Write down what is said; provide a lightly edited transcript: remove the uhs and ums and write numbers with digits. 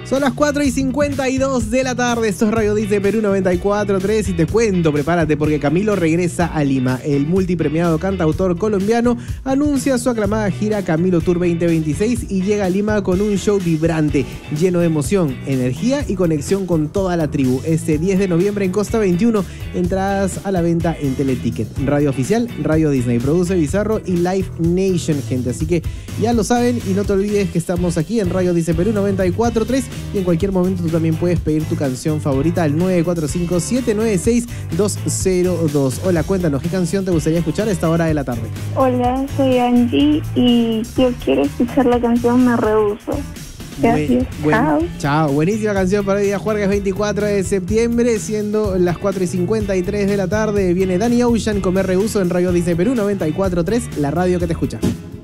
Son las 4:52 de la tarde, esto es Radio Disney Perú 94.3 y te cuento, prepárate porque Camilo regresa a Lima. El multipremiado cantautor colombiano anuncia su aclamada gira Camilo Tour 2026 y llega a Lima con un show vibrante, lleno de emoción, energía y conexión con toda la tribu. Este 10 de noviembre en Costa 21, entradas a la venta en Teleticket. Radio oficial, Radio Disney, produce Bizarro y Live Nation, gente. Así que ya lo saben y no te olvides que estamos aquí en Radio Disney Perú 94.3 y en cualquier momento tú también puedes pedir tu canción favorita al 945-796-202. Hola, cuéntanos, ¿qué canción te gustaría escuchar a esta hora de la tarde? Hola, soy Angie y yo quiero escuchar la canción Me Rehuso. Gracias. Chao. Buenísima canción para el día jueves 24 de septiembre, siendo las 4:53 de la tarde. Viene Danny Ocean con Me Rehuso en Radio Disney Perú 94.3, la radio que te escucha.